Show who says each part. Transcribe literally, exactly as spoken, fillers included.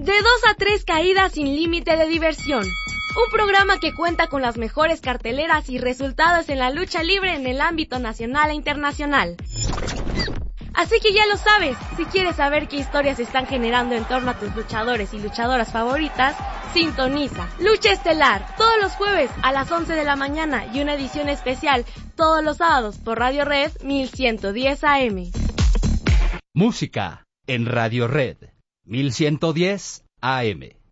Speaker 1: De dos a tres caídas sin límite de diversión. Un programa que cuenta con las mejores carteleras y resultados en la lucha libre en el ámbito nacional e internacional. Así que ya lo sabes, si quieres saber qué historias se están generando en torno a tus luchadores y luchadoras favoritas, sintoniza Lucha Estelar todos los jueves a las once de la mañana y una edición especial todos los sábados por Radio Red mil ciento diez A M.
Speaker 2: Música en Radio Red mil ciento diez A M.